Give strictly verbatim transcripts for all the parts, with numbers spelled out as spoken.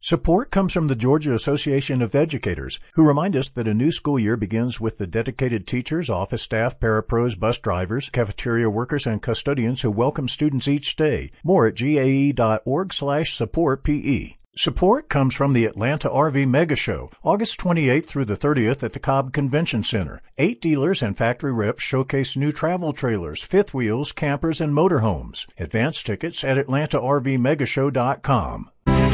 Support comes from the Georgia Association of Educators, who remind us that a new school year begins with the dedicated teachers, office staff, parapros, bus drivers, cafeteria workers, and custodians who welcome students each day. More at G A E dot org slash support P E. Support comes from the Atlanta R V Mega Show, August twenty-eighth through the thirtieth at the Cobb Convention Center. Eight dealers and factory reps showcase new travel trailers, fifth wheels, campers, and motorhomes. Advance tickets at atlanta r v mega show dot com.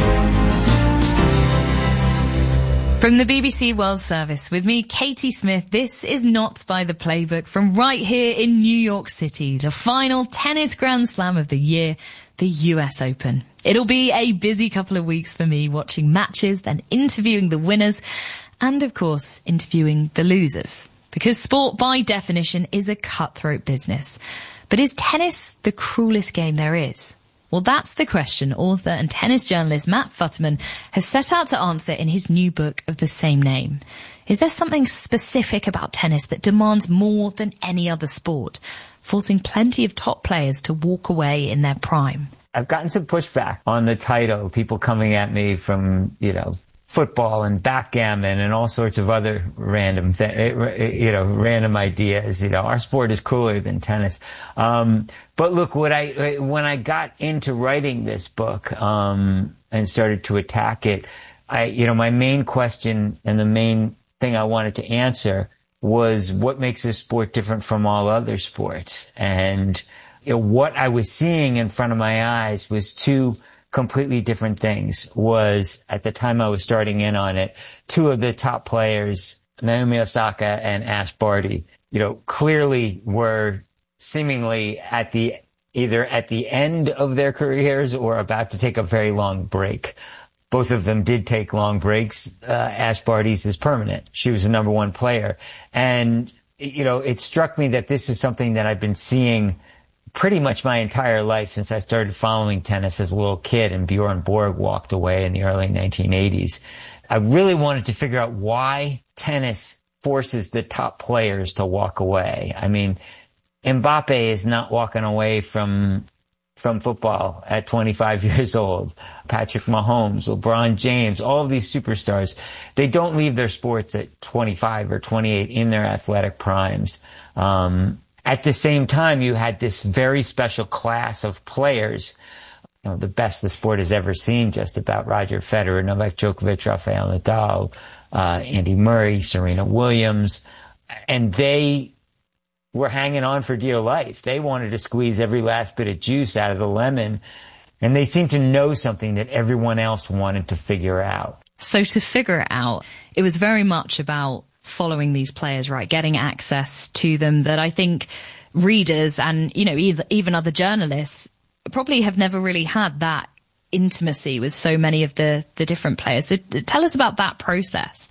From the B B C World Service, with me, Katie Smith, this is Not by the Playbook from right here in New York City, the final tennis Grand Slam of the year, the U S Open. It'll be a busy couple of weeks for me, watching matches, then interviewing the winners, and of course, interviewing the losers. Because sport, by definition, is a cutthroat business. But is tennis the cruelest game there is? Well, that's the question author and tennis journalist Matt Futterman has set out to answer in his new book of the same name. Is there something specific about tennis that demands more than any other sport, forcing plenty of top players to walk away in their prime? I've gotten some pushback on the title, people coming at me from, you know, football and backgammon and all sorts of other random, th- you know, random ideas. You know, our sport is cooler than tennis. Um, but look, what I, when I got into writing this book, um, and started to attack it, I, you know, my main question and the main thing I wanted to answer was what makes this sport different from all other sports? And, you know, what I was seeing in front of my eyes was two completely different things. Was, at the time I was starting in on it, two of the top players, Naomi Osaka and Ash Barty, you know, clearly were seemingly at the, either at the end of their careers or about to take a very long break. Both of them did take long breaks. Uh, Ash Barty's is permanent. She was the number one player. And, you know, it struck me that this is something that I've been seeing pretty much my entire life since I started following tennis as a little kid and Bjorn Borg walked away in the early nineteen eighties. I really wanted to figure out why tennis forces the top players to walk away. I mean, Mbappe is not walking away from from football at twenty-five years old. Patrick Mahomes, LeBron James, all of these superstars, they don't leave their sports at twenty-five or twenty-eight in their athletic primes. Um, At the same time, you had this very special class of players, you know, the best the sport has ever seen, just about. Roger Federer, Novak Djokovic, Rafael Nadal, uh, Andy Murray, Serena Williams. And they were hanging on for dear life. They wanted to squeeze every last bit of juice out of the lemon. And they seemed to know something that everyone else wanted to figure out. So to figure it out, it was very much about following these players, right, getting access to them, that I think readers and, you know, either, even other journalists probably have never really had that intimacy with so many of the, the different players. So tell us about that process.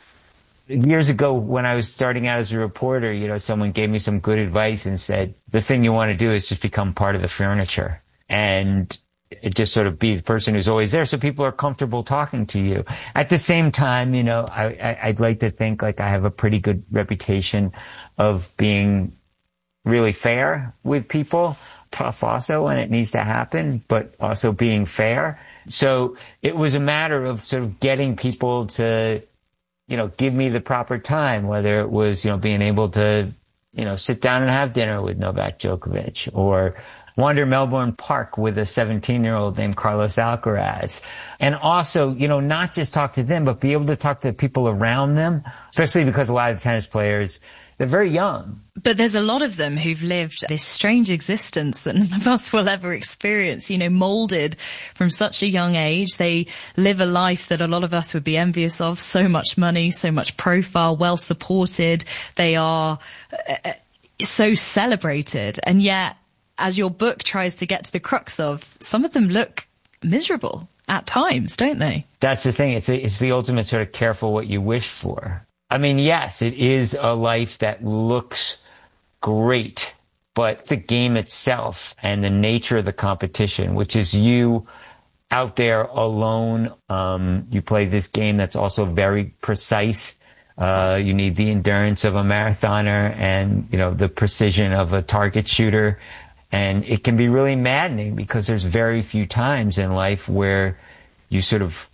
Years ago, when I was starting out as a reporter, you know, someone gave me some good advice and said, the thing you want to do is just become part of the furniture. And it just sort of be the person who's always there so people are comfortable talking to you. At the same time, you know, I, I, I'd like to think like I have a pretty good reputation of being really fair with people, tough also when it needs to happen, but also being fair. So it was a matter of sort of getting people to, you know, give me the proper time, whether it was, you know, being able to, you know, sit down and have dinner with Novak Djokovic, or wander Melbourne Park with a seventeen-year-old named Carlos Alcaraz. And also, you know, not just talk to them, but be able to talk to the people around them, especially because a lot of tennis players, they're very young. But there's a lot of them who've lived this strange existence that none of us will ever experience, you know, molded from such a young age. They live a life that a lot of us would be envious of. So much money, so much profile, well supported. They are uh, so celebrated. And yet, as your book tries to get to the crux of, some of them look miserable at times, don't they? That's the thing. It's a, it's the ultimate sort of careful what you wish for. I mean, yes, it is a life that looks great, but the game itself and the nature of the competition, which is you out there alone, um, you play this game that's also very precise. Uh, you need the endurance of a marathoner and, you know, the precision of a target shooter. And it can be really maddening because there's very few times in life where you sort of